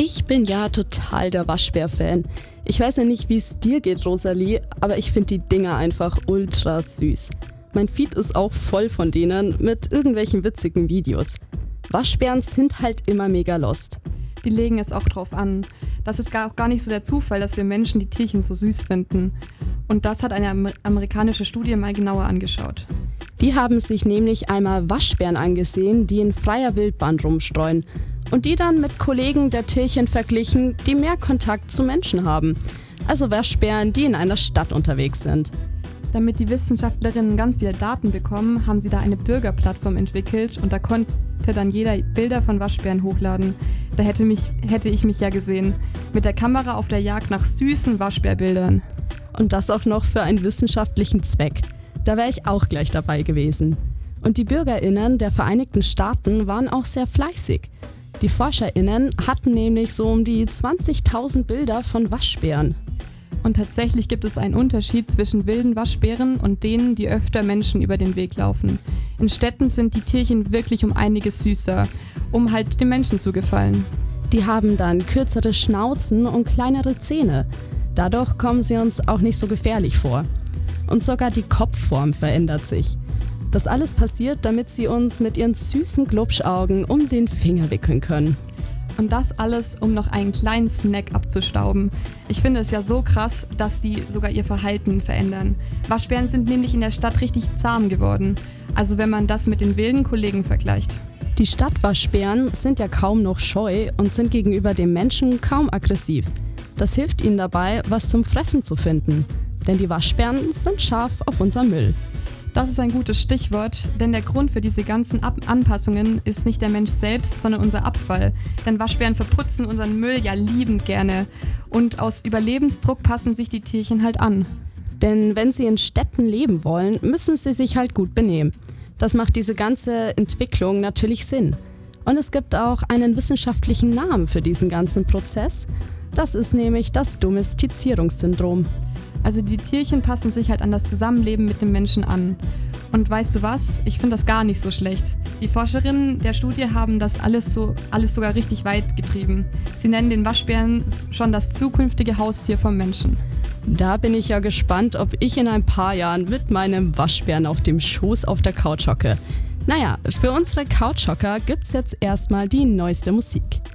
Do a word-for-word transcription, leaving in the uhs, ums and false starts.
Ich bin ja total der Waschbär-Fan. Ich weiß ja nicht, wie es dir geht, Rosalie, aber ich finde die Dinger einfach ultra süß. Mein Feed ist auch voll von denen mit irgendwelchen witzigen Videos. Waschbären sind halt immer mega lost. Die legen es auch drauf an. Das ist gar, auch gar nicht so der Zufall, dass wir Menschen die Tierchen so süß finden. Und das hat eine Amer- amerikanische Studie mal genauer angeschaut. Die haben sich nämlich einmal Waschbären angesehen, die in freier Wildbahn rumstreuen. Und die dann mit Kollegen der Tierchen verglichen, die mehr Kontakt zu Menschen haben. Also Waschbären, die in einer Stadt unterwegs sind. Damit die Wissenschaftlerinnen ganz viele Daten bekommen, haben sie da eine Bürgerplattform entwickelt und da konnte dann jeder Bilder von Waschbären hochladen. Da hätte, mich, hätte ich mich ja gesehen, mit der Kamera auf der Jagd nach süßen Waschbärbildern. Und das auch noch für einen wissenschaftlichen Zweck. Da wäre ich auch gleich dabei gewesen. Und die BürgerInnen der Vereinigten Staaten waren auch sehr fleißig. Die ForscherInnen hatten nämlich so um die zwanzigtausend Bilder von Waschbären. Und tatsächlich gibt es einen Unterschied zwischen wilden Waschbären und denen, die öfter Menschen über den Weg laufen. In Städten sind die Tierchen wirklich um einiges süßer, um halt den Menschen zu gefallen. Die haben dann kürzere Schnauzen und kleinere Zähne. Dadurch kommen sie uns auch nicht so gefährlich vor. Und sogar die Kopfform verändert sich. Das alles passiert, damit sie uns mit ihren süßen Glubschaugen um den Finger wickeln können. Und das alles, um noch einen kleinen Snack abzustauben. Ich finde es ja so krass, dass sie sogar ihr Verhalten verändern. Waschbären sind nämlich in der Stadt richtig zahm geworden. Also wenn man das mit den wilden Kollegen vergleicht. Die Stadtwaschbären sind ja kaum noch scheu und sind gegenüber dem Menschen kaum aggressiv. Das hilft ihnen dabei, was zum Fressen zu finden. Denn die Waschbären sind scharf auf unser Müll. Das ist ein gutes Stichwort, denn der Grund für diese ganzen Ab- Anpassungen ist nicht der Mensch selbst, sondern unser Abfall. Denn Waschbären verputzen unseren Müll ja liebend gerne. Und aus Überlebensdruck passen sich die Tierchen halt an. Denn wenn sie in Städten leben wollen, müssen sie sich halt gut benehmen. Das macht diese ganze Entwicklung natürlich Sinn. Und es gibt auch einen wissenschaftlichen Namen für diesen ganzen Prozess. Das ist nämlich das Domestizierungssyndrom. Also die Tierchen passen sich halt an das Zusammenleben mit dem Menschen an. Und weißt du was? Ich finde das gar nicht so schlecht. Die Forscherinnen der Studie haben das alles, so, alles sogar richtig weit getrieben. Sie nennen den Waschbären schon das zukünftige Haustier vom Menschen. Da bin ich ja gespannt, ob ich in ein paar Jahren mit meinem Waschbären auf dem Schoß auf der Couch hocke. Naja, für unsere Couchhocker gibt's jetzt erstmal die neueste Musik.